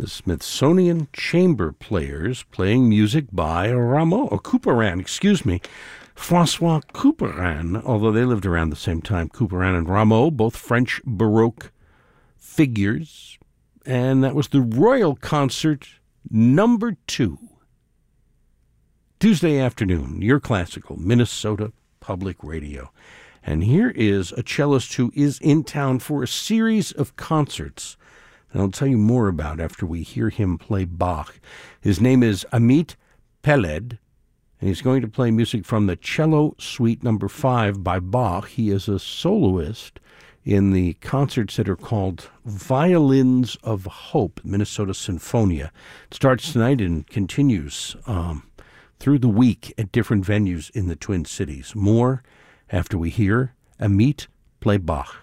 the Smithsonian Chamber Players playing music by Couperin, François Couperin, although they lived around the same time. Couperin and Rameau, both French Baroque figures. And that was the Royal Concert number 2. Tuesday afternoon, your classical, Minnesota Public Radio. And here is a cellist who is in town for a series of concerts that I'll tell you more about after we hear him play Bach. His name is Amit Peled, and he's going to play music from the Cello Suite No. 5 by Bach. He is a soloist in the concerts that are called Violins of Hope, Minnesota Sinfonia. It starts tonight and continues through the week at different venues in the Twin Cities. More after we hear Amit play Bach.